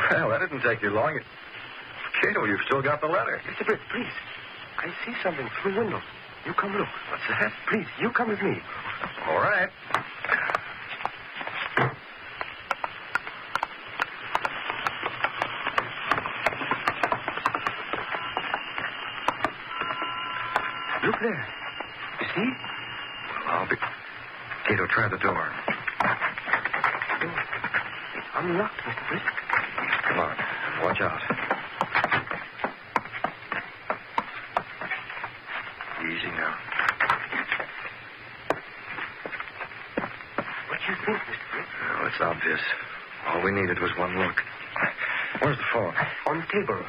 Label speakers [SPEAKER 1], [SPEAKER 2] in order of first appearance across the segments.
[SPEAKER 1] Well, that didn't take you long. Cato, you've still got the letter.
[SPEAKER 2] Mr. Britt, please. I see something through the window. You come look.
[SPEAKER 1] What's that?
[SPEAKER 2] Please, you come with me.
[SPEAKER 1] All right.
[SPEAKER 2] Look there. You see?
[SPEAKER 1] Well, Cato, try the door.
[SPEAKER 2] It's unlocked, Mr. Britt.
[SPEAKER 1] Come on. Watch out. Easy now.
[SPEAKER 2] What do you think, Mr. Britt?
[SPEAKER 1] Oh, it's obvious. All we needed was one look. Where's the phone?
[SPEAKER 2] On the table.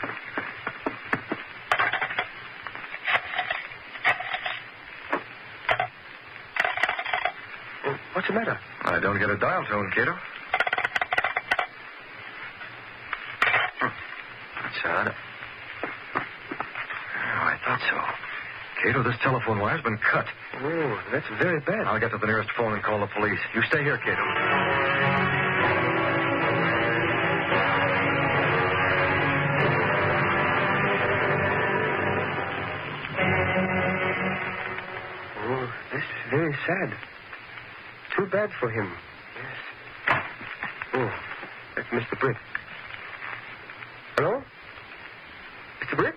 [SPEAKER 2] Oh, what's the matter?
[SPEAKER 1] I don't get a dial tone, Cato. That's odd. Oh, I thought so. Cato, this telephone wire's been cut.
[SPEAKER 2] Oh, that's very bad.
[SPEAKER 1] I'll get to the nearest phone and call the police. You stay here, Cato.
[SPEAKER 2] Oh, that's very sad. Too bad for him. Yes. Oh, that's Mr. Britt. Hello? Mr. Britt?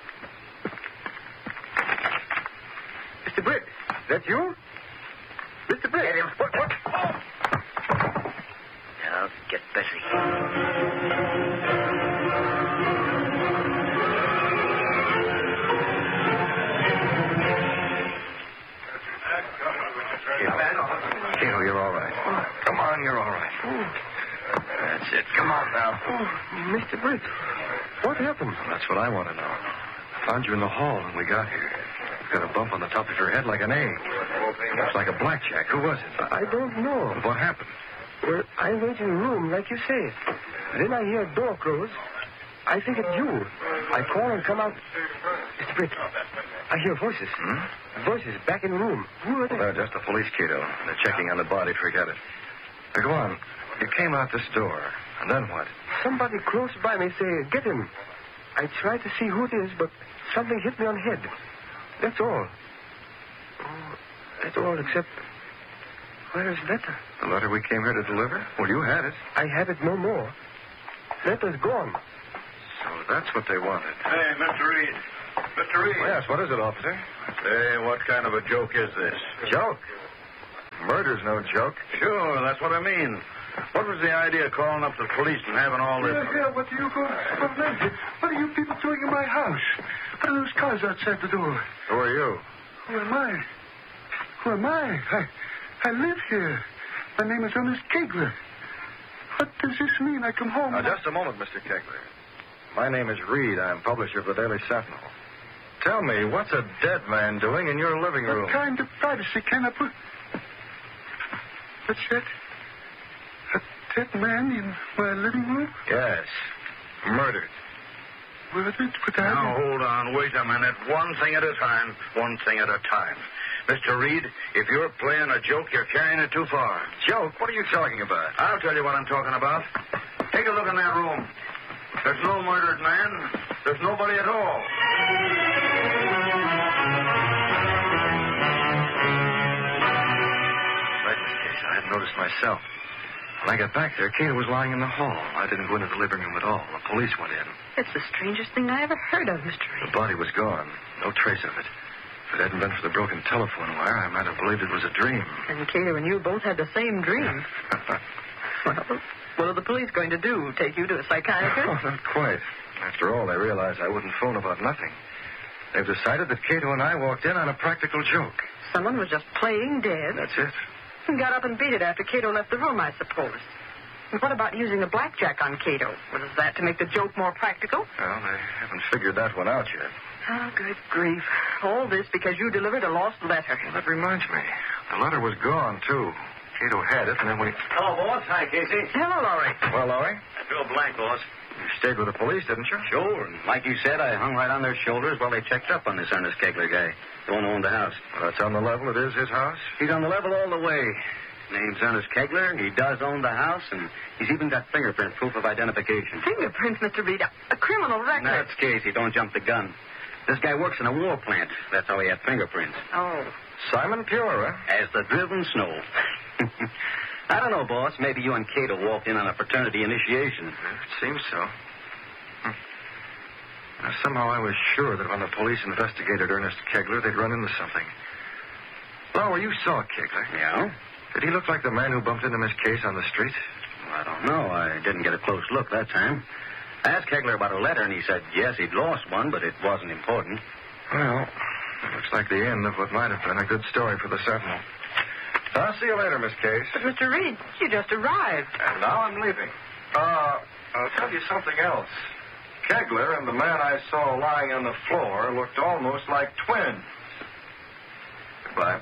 [SPEAKER 2] Mr. Britt, that you? Mr. Britt?
[SPEAKER 3] Get him.
[SPEAKER 2] What?
[SPEAKER 3] Now, get busy.
[SPEAKER 1] Cato, you're all right. Come on, you're all right. That's it. Come on now.
[SPEAKER 2] Oh, Mr. Britt, what happened?
[SPEAKER 1] That's what I want to know. I found you in the hall when we got here. You've got a bump on the top of your head like an egg. Looks like a blackjack. Who was it?
[SPEAKER 2] I don't know.
[SPEAKER 1] What happened?
[SPEAKER 2] Well, I wait in the room, like you say. Then I hear a door close. I think it's you. I call and come out. Mr. Britt, I hear voices. Voices back in the room. Who are they?
[SPEAKER 1] Well, just the police, Cato. They're checking on the body. Forget it. Now, go on. You came out this door. And then what?
[SPEAKER 2] Somebody close by me say, get him. I tried to see who it is, but something hit me on the head. That's all. Oh, that's all except... Where's the letter?
[SPEAKER 1] The letter we came here to deliver? Well, you had it.
[SPEAKER 2] I have it no more. Letter's gone.
[SPEAKER 1] So that's what they wanted.
[SPEAKER 4] Hey, Mr. Reed. Mr. Reed.
[SPEAKER 1] Yes, what is it, officer?
[SPEAKER 4] Say, what kind of a joke is this?
[SPEAKER 1] Joke? Murder's no joke.
[SPEAKER 4] Sure, that's what I mean. What was the idea of calling up the police and having all this...
[SPEAKER 5] What are you going? What are you people doing in my house? What are those cars outside the door?
[SPEAKER 1] Who are you?
[SPEAKER 5] Who am I? Who am I? I live here. My name is Ernest Kegler. What does this mean? I come home...
[SPEAKER 1] Now, just a moment, Mr. Kegler. My name is Reed. I'm publisher of the Daily Sentinel. Tell me, what's a dead man doing in your living room?
[SPEAKER 5] What kind of privacy can I put... What's that? A dead man in my living room?
[SPEAKER 1] Yes. Murdered.
[SPEAKER 5] Murdered? But I...
[SPEAKER 4] Now, hold on. Wait a minute. One thing at a time. One thing at a time. Mr. Reed, if you're playing a joke, you're carrying it too far.
[SPEAKER 1] Joke? What are you talking about?
[SPEAKER 4] I'll tell you what I'm talking about. Take a look in that room. There's no murdered man. There's nobody at all.
[SPEAKER 1] Right, Miss Case. I hadn't noticed myself. When I got back there, Cato was lying in the hall. I didn't go into the living room at all. The police went in.
[SPEAKER 6] It's the strangest thing I ever heard of, Mr. Reed.
[SPEAKER 1] The body was gone. No trace of it. If it hadn't been for the broken telephone wire, I might have believed it was a dream.
[SPEAKER 6] And Cato and you both had the same dream. Well, what are the police going to do? Take you to a psychiatrist?
[SPEAKER 1] Oh, not quite. After all, they realized I wouldn't phone about nothing. They've decided that Cato and I walked in on a practical joke.
[SPEAKER 6] Someone was just playing dead.
[SPEAKER 1] That's it.
[SPEAKER 6] And got up and beat it after Cato left the room, I suppose. And what about using a blackjack on Cato? Was that to make the joke more practical?
[SPEAKER 1] Well, they haven't figured that one out yet.
[SPEAKER 6] Oh, good grief. All this because you delivered a lost letter.
[SPEAKER 1] Well, that reminds me. The letter was gone, too. Cato had it, and then we...
[SPEAKER 3] Hello, boss. Hi, Casey.
[SPEAKER 6] Hello, Laurie.
[SPEAKER 1] Well, Laurie,
[SPEAKER 3] I drew a blank, boss.
[SPEAKER 1] you stayed with the police, didn't you?
[SPEAKER 3] Sure, and like you said, I hung right on their shoulders while they checked up on this Ernest Kegler guy. The one who owned the house.
[SPEAKER 1] Well, that's on the level. It is his house.
[SPEAKER 3] He's on the level all the way. Name's Ernest Kegler. He does own the house, and he's even got fingerprint proof of identification.
[SPEAKER 6] Fingerprints, Mr. Reed. A criminal record.
[SPEAKER 3] That's Casey. Don't jump the gun. This guy works in a war plant. That's how he had fingerprints.
[SPEAKER 6] Oh.
[SPEAKER 1] Simon Pure, huh?
[SPEAKER 3] As the driven snow. I don't know, boss. Maybe you and Cato walked in on a fraternity initiation.
[SPEAKER 1] It seems so. Now, somehow I was sure that when the police investigated Ernest Kegler, they'd run into something. Lower, you saw Kegler.
[SPEAKER 3] Yeah?
[SPEAKER 1] Did he look like the man who bumped into Miss Case on the street?
[SPEAKER 3] Well, I don't know. I didn't get a close look that time. I asked Kegler about a letter, and he said, yes, he'd lost one, but it wasn't important.
[SPEAKER 1] Well, it looks like the end of what might have been a good story for the Sentinel. I'll see you later, Miss Case.
[SPEAKER 6] But, Mr. Reed, you just arrived.
[SPEAKER 1] And now I'm leaving. I'll tell you something else. Kegler and the man I saw lying on the floor looked almost like twins. Goodbye.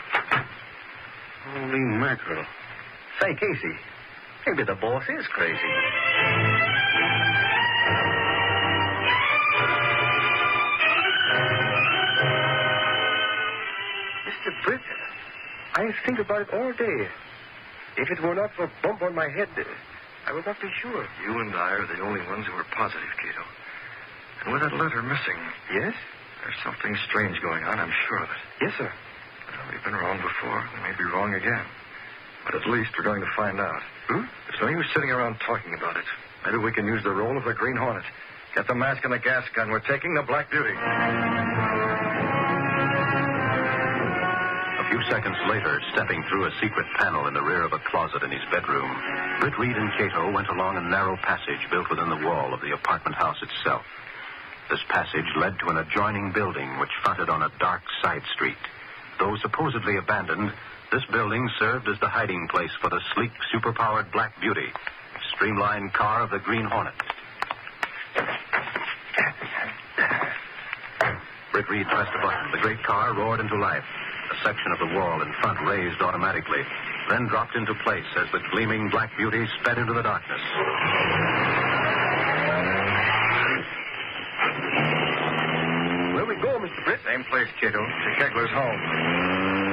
[SPEAKER 3] Holy mackerel. Say, Casey, maybe the boss is crazy.
[SPEAKER 2] Mr. Britt, I think about it all day. If it were not for a bump on my head, I would not be sure.
[SPEAKER 1] You and I are the only ones who are positive, Cato. And with that letter missing,
[SPEAKER 2] Yes?
[SPEAKER 1] there's something strange going on, I'm sure of it.
[SPEAKER 2] Yes, sir.
[SPEAKER 1] Well, we've been wrong before. We may be wrong again. But at least we're going to find out. There's no use sitting around talking about it. Maybe we can use the role of the Green Hornet. Get the mask and the gas gun. We're taking the Black Beauty.
[SPEAKER 7] A few seconds later, stepping through a secret panel in the rear of a closet in his bedroom, Britt Reed and Cato went along a narrow passage built within the wall of the apartment house itself. This passage led to an adjoining building which fronted on a dark side street. Though supposedly abandoned, this building served as the hiding place for the sleek, superpowered Black Beauty, streamlined car of the Green Hornet. Britt Reed pressed a button. The great car roared into life. A section of the wall in front raised automatically, then dropped into place as the gleaming Black Beauty sped into the darkness.
[SPEAKER 2] Where we go, Mr. Britt?
[SPEAKER 1] Same place, Cato. To Kegler's home.